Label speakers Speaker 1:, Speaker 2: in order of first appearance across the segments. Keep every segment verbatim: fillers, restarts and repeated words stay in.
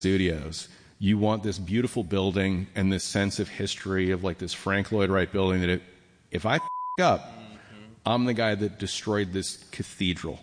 Speaker 1: Studios, you want this beautiful building and this sense of history of like this Frank Lloyd Wright building that if, if I f*** up, mm-hmm. I'm the guy that destroyed this cathedral.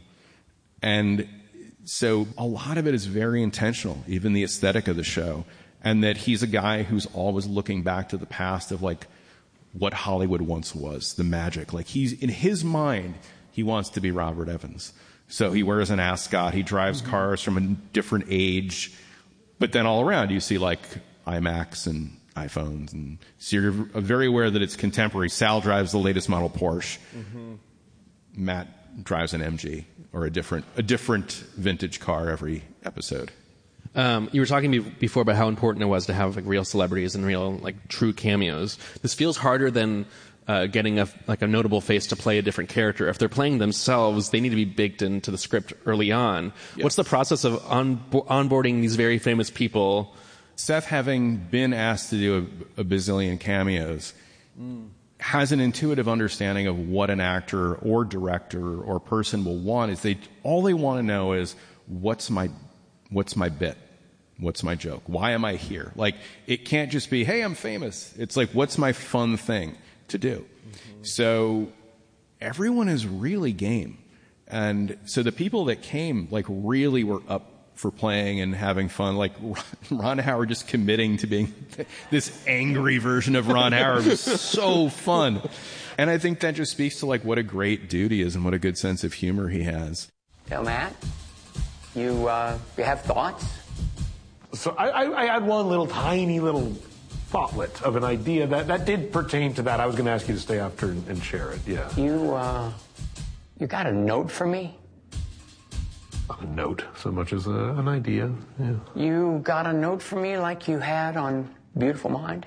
Speaker 1: And so a lot of it is very intentional, even the aesthetic of the show. And that he's a guy who's always looking back to the past of like what Hollywood once was, the magic. Like he's, in his mind, he wants to be Robert Evans. So he wears an ascot, he drives mm-hmm. cars from a different age. But then all around you see like iMacs and iPhones, and so you're very aware that it's contemporary. Sal drives the latest model Porsche. Mm-hmm. Matt drives an M G or a different a different vintage car every episode.
Speaker 2: Um, you were talking before about how important it was to have like real celebrities and real like true cameos. This feels harder than uh, getting a like a notable face to play a different character. If they're playing themselves, they need to be baked into the script early on. Yes. What's the process of on, onboarding these very famous people?
Speaker 1: Seth, having been asked to do a, a bazillion cameos, mm. has an intuitive understanding of what an actor or director or person will want. Is they all they want to know is what's my what's my bit, what's my joke, why am I here? Like it can't just be, hey, I'm famous. It's like, what's my fun thing to do? Mm-hmm. So everyone is really game. And so the people that came like really were up for playing and having fun. Like Ron Howard just committing to being this angry version of Ron Howard was so fun. And I think that just speaks to like what a great dude he is and what a good sense of humor he has.
Speaker 3: Well, Matt, you, uh, you have thoughts?
Speaker 4: So I, I, I had one little tiny little thoughtlet of an idea that, that did pertain to that. I was going to ask you to stay after and, and share it. Yeah.
Speaker 3: You, uh, you got a note for me?
Speaker 4: Not a note so much as a, an idea. Yeah.
Speaker 3: You got a note for me like you had on Beautiful Mind?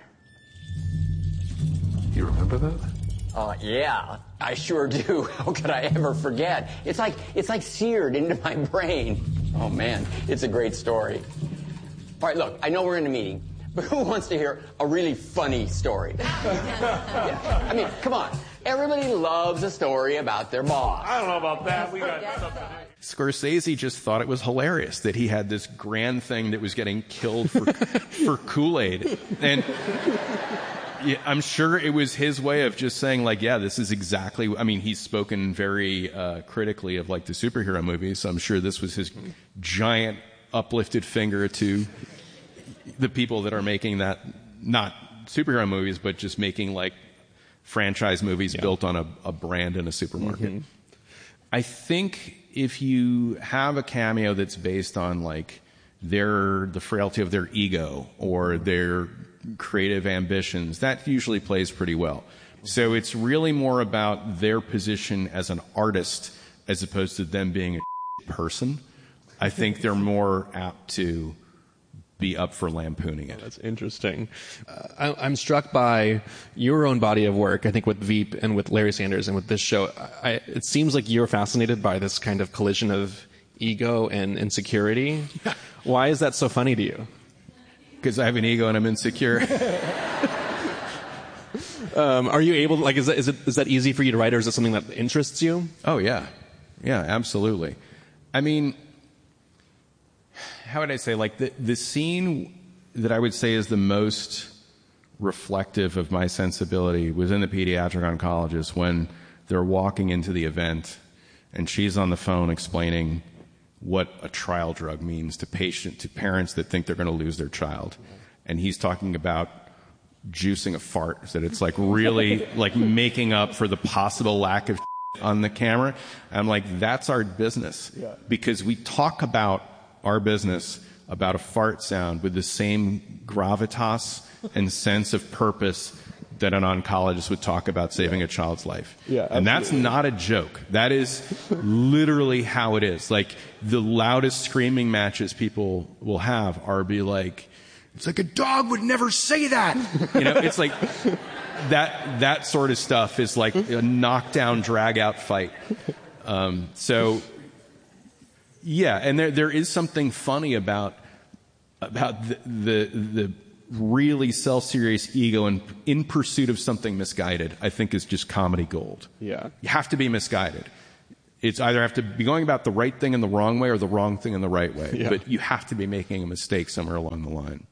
Speaker 4: You remember that?
Speaker 3: Uh, yeah, I sure do. How could I ever forget? It's like, it's like seared into my brain. Oh man, it's a great story. All right, look, I know we're in a meeting, but who wants to hear a really funny story? Yeah. I mean, come on. Everybody loves a story about their boss.
Speaker 4: I don't know about that. We got something.
Speaker 1: Scorsese just thought it was hilarious that he had this grand thing that was getting killed for, for Kool-Aid. And yeah, I'm sure it was his way of just saying, like, yeah, this is exactly... I mean, he's spoken very uh, critically of, like, the superhero movies, so I'm sure this was his giant uplifted finger to the people that are making that, not superhero movies, but just making, like, franchise movies yeah. built on a, a brand in a supermarket. Mm-hmm. I think if you have a cameo that's based on, like, their the frailty of their ego or their creative ambitions, that usually plays pretty well. So it's really more about their position as an artist as opposed to them being a person. I think they're more apt to be up for lampooning it.
Speaker 2: Oh, that's interesting. Uh, I, I'm struck by your own body of work, I think with Veep and with Larry Sanders and with this show. I, it seems like you're fascinated by this kind of collision of ego and insecurity. Why is that so funny to you?
Speaker 1: Because I have an ego and I'm insecure.
Speaker 2: um, are you able to, like, is that, is it, is that easy for you to write, or is it something that interests you?
Speaker 1: Oh, yeah. Yeah, absolutely. I mean, how would I say, like, the, the scene that I would say is the most reflective of my sensibility was in the pediatric oncologist when they're walking into the event and she's on the phone explaining what a trial drug means to patient, to parents that think they're going to lose their child. And he's talking about juicing a fart, that it's like really like making up for the possible lack of on the camera. I'm like, that's our business. Yeah. Because we talk about our business about a fart sound with the same gravitas and sense of purpose that an oncologist would talk about saving a child's life.
Speaker 2: Yeah,
Speaker 1: and that's not a joke. That is literally how it is. Like, the loudest screaming matches people will have are be like, it's like a dog would never say that. You know, it's like that, that sort of stuff is like a knockdown, drag out fight. Um, so yeah, and there, there is something funny about, about the, the, the, really self-serious ego and in pursuit of something misguided, I think is just comedy gold.
Speaker 2: Yeah.
Speaker 1: You have to be misguided. It's either have to be going about the right thing in the wrong way or the wrong thing in the right way.
Speaker 2: Yeah.
Speaker 1: But you have to be making a mistake somewhere along the line.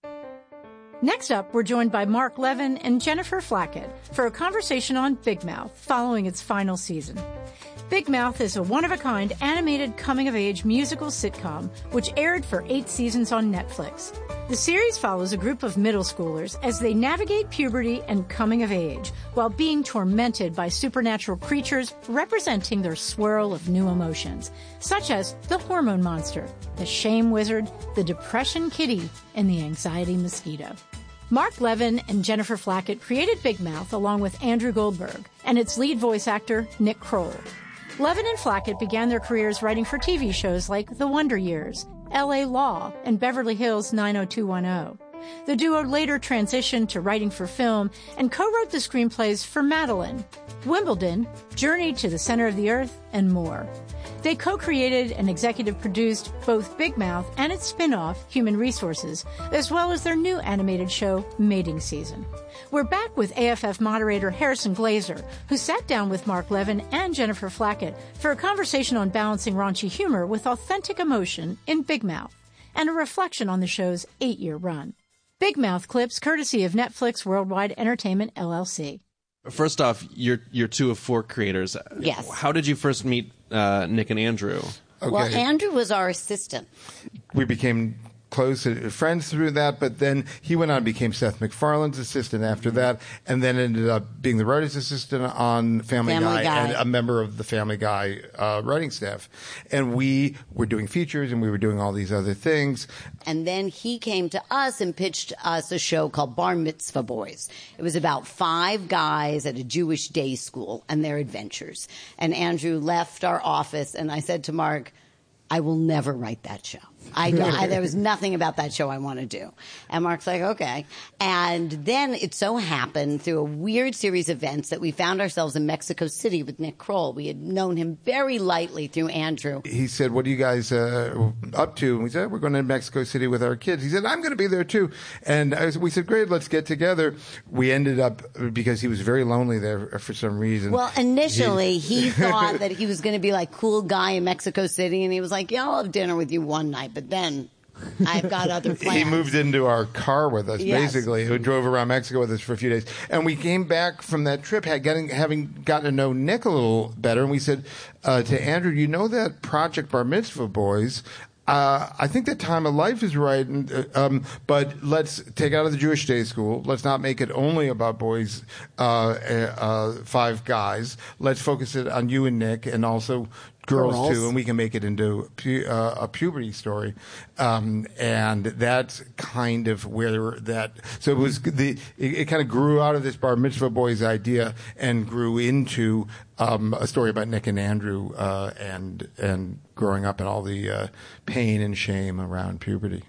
Speaker 5: Next up, we're joined by Mark Levin and Jennifer Flackett for a conversation on Big Mouth following its final season. Big Mouth is a one-of-a-kind animated coming-of-age musical sitcom which aired for eight seasons on Netflix. The series follows a group of middle schoolers as they navigate puberty and coming of age while being tormented by supernatural creatures representing their swirl of new emotions, such as the hormone monster, the shame wizard, the depression kitty, and the anxiety mosquito. Mark Levin and Jennifer Flackett created Big Mouth along with Andrew Goldberg and its lead voice actor, Nick Kroll. Levin and Flackett began their careers writing for T V shows like The Wonder Years, L A Law, and Beverly Hills nine oh two one oh. The duo later transitioned to writing for film and co-wrote the screenplays for Madeline, Wimbledon, Journey to the Center of the Earth, and more. They co-created and executive produced both Big Mouth and its spin-off, Human Resources, as well as their new animated show, Mating Season. We're back with A F F moderator Harrison Glazer, who sat down with Mark Levin and Jennifer Flackett for a conversation on balancing raunchy humor with authentic emotion in Big Mouth, and a reflection on the show's eight-year run. Big Mouth clips courtesy of Netflix Worldwide Entertainment, L L C.
Speaker 2: First off, you're you're two of four creators.
Speaker 6: Yes.
Speaker 2: How did you first meet uh, Nick and Andrew?
Speaker 7: Okay.
Speaker 6: Well, Andrew was our assistant.
Speaker 7: We became close friends through that, but then he went on and became Seth MacFarlane's assistant after that, and then ended up being the writer's assistant on Family,
Speaker 6: Family
Speaker 7: Guy,
Speaker 6: Guy.
Speaker 7: and a member of the Family Guy uh, writing staff. And we were doing features, and we were doing all these other things.
Speaker 6: And then he came to us and pitched us a show called Bar Mitzvah Boys. It was about five guys at a Jewish day school and their adventures. And Andrew left our office, and I said to Mark, I will never write that show. I, I, there was nothing about that show I want to do. And Mark's like, okay. And then it so happened through a weird series of events that we found ourselves in Mexico City with Nick Kroll. We had known him very lightly through Andrew.
Speaker 7: He said, what are you guys uh, up to? And we said, we're going to Mexico City with our kids. He said, I'm going to be there too. And I was, we said, great, let's get together. We ended up, because he was very lonely there for some reason.
Speaker 6: Well, initially he, he thought that he was going to be like cool guy in Mexico City. And he was like, yeah, I'll have dinner with you one night. But then I've got other plans.
Speaker 7: He moved into our car with us,
Speaker 6: Yes.
Speaker 7: basically, who drove around Mexico with us for a few days. And we came back from that trip, had getting, having gotten to know Nick a little better, and we said uh, to Andrew, you know that Project Bar Mitzvah Boys? Uh, I think the time of life is right, and, uh, um, but let's take out of the Jewish day school. Let's not make it only about boys, uh, uh, five guys. Let's focus it on you and Nick, and also girls,
Speaker 6: Girls.
Speaker 7: too, and we can make it into pu- uh, a puberty story. Um, and that's kind of where that, so it was the, it, it kind of grew out of this Bar Mitzvah Boys idea and grew into, um, a story about Nick and Andrew, uh, and, and growing up and all the, uh, pain and shame around puberty.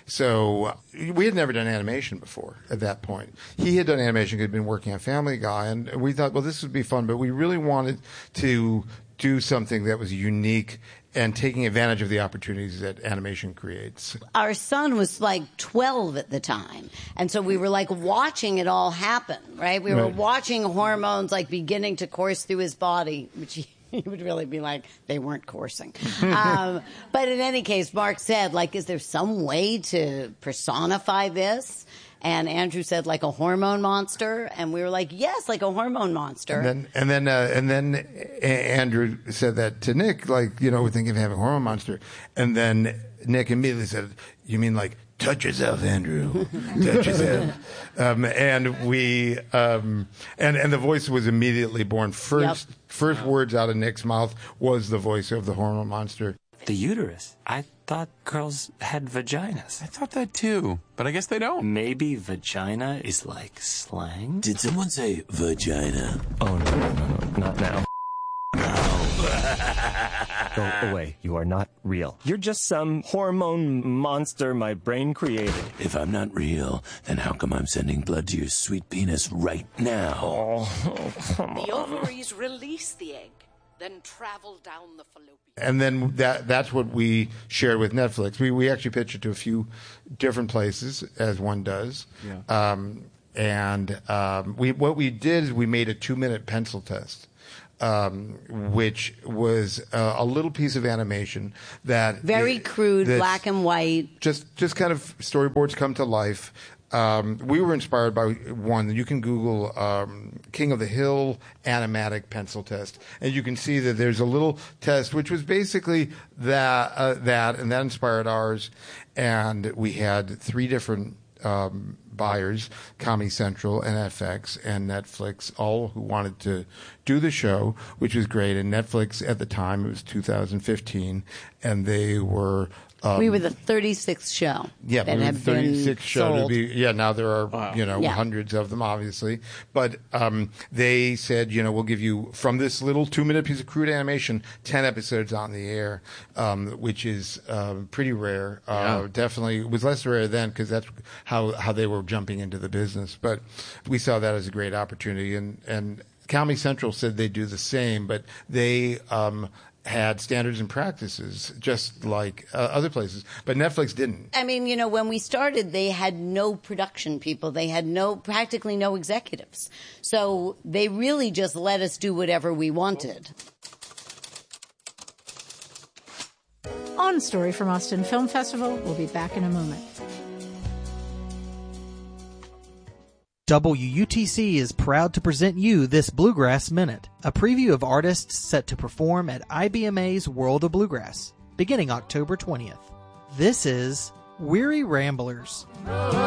Speaker 7: So uh, we had never done animation before at that point. He had done animation, he'd been working on Family Guy, and we thought, well, this would be fun, but we really wanted to do something that was unique and taking advantage of the opportunities that animation creates.
Speaker 6: Our son was like twelve at the time. And so we were like watching it all happen, right? We were
Speaker 7: Right.
Speaker 6: watching hormones like beginning to course through his body, which he, he would really be like, they weren't coursing. um, but in any case, Mark said, like, is there some way to personify this? And Andrew said, like a hormone monster. And we were like, yes, like a hormone monster.
Speaker 7: And then, and then, uh, and then A- Andrew said that to Nick, like, you know, we're thinking of having a hormone monster. And then Nick immediately said, you mean like, touch yourself, Andrew. Touch yourself. Um, and we, um, and, and the voice was immediately born. First,
Speaker 6: Yep.
Speaker 7: first words out of Nick's mouth was the voice of the hormone monster.
Speaker 8: The uterus? I thought girls had vaginas.
Speaker 9: I thought that too, but I guess they don't.
Speaker 8: Maybe vagina is like slang?
Speaker 10: Did someone say vagina?
Speaker 8: Oh, no, no, no, no, not now. Go away. You are not real. You're just some hormone monster my brain created.
Speaker 10: If I'm not real, then how come I'm sending blood to your sweet penis right now?
Speaker 8: Oh, come
Speaker 11: The
Speaker 8: on.
Speaker 11: ovaries release the egg, then travel down the fallopian.
Speaker 7: And then that that's what we shared with Netflix. We we actually pitched it to a few different places, as one does. Yeah. Um, and um, we what we did is we made a two minute pencil test. um, which was uh, a little piece of animation that
Speaker 6: very crude,
Speaker 7: that's
Speaker 6: black and white.
Speaker 7: Just just kind of storyboards come to life. Um, we were inspired by one. You can Google um, King of the Hill animatic pencil test, and you can see that there's a little test which was basically that, uh, that, and that inspired ours. And we had three different um, buyers: Comedy Central and F X and Netflix, all who wanted to do the show, which was great. And Netflix at the time, it was two thousand fifteen, and they were. Um,
Speaker 6: we were the thirty-sixth show.
Speaker 7: Yeah,
Speaker 6: that
Speaker 7: we were
Speaker 6: have
Speaker 7: the thirty-sixth
Speaker 6: been
Speaker 7: show
Speaker 6: sold.
Speaker 7: to be. Yeah, now there are
Speaker 2: Wow.
Speaker 7: you know
Speaker 6: Yeah.
Speaker 7: hundreds of them, obviously. But um, they said, you know, we'll give you from this little two-minute piece of crude animation, ten episodes on the air, um, which is uh, pretty rare. Uh,
Speaker 2: Yeah.
Speaker 7: Definitely, it was less rare then because that's how how they were jumping into the business. But we saw that as a great opportunity, and and Comedy Central said they'd do the same, but they. Um, had standards and practices just like uh, other places, but Netflix didn't.
Speaker 6: I mean, you know, when we started, they had no production people. They had no, practically no executives. So they really just let us do whatever we wanted.
Speaker 5: On Story from Austin Film Festival. We'll be back in a moment.
Speaker 12: W U T C is proud to present you this Bluegrass Minute, a preview of artists set to perform at I B M A's World of Bluegrass, beginning October twentieth. This is Weary Ramblers.